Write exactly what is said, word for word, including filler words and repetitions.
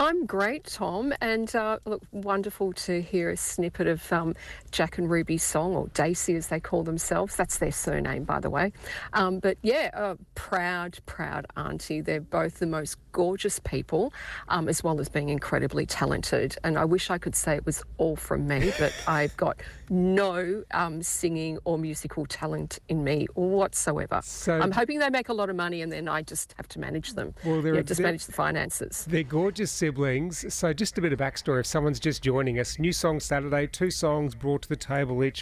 I'm great, Tom, and uh, look, wonderful to hear a snippet of um, Jack and Ruby's song, or Daisy as they call themselves. That's their surname, by the way. Um, but yeah, uh, proud, proud auntie. They're both the most gorgeous people, um, as well as being incredibly talented. And I wish I could say it was all from me, but I've got no um, singing or musical talent in me whatsoever. So- I'm hoping they make a lot of money, and then I just have to manage them. Well, they're- yeah, just they're- manage the finances. They're gorgeous siblings. So just a bit of backstory if someone's just joining us. New Song Saturday, two songs brought to the table each